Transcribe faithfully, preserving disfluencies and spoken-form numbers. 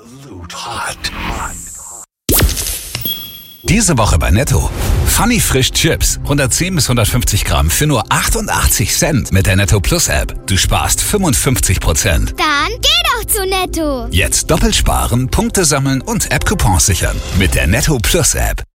Absolut hot. Diese Woche bei Netto. Funny Frisch Chips. hundertzehn bis hundertfünfzig Gramm für nur achtundachtzig Cent mit der Netto Plus App. Du sparst fünfundfünfzig Prozent. Dann geh doch zu Netto. Jetzt doppelt sparen, Punkte sammeln und App-Coupons sichern. Mit der Netto Plus App.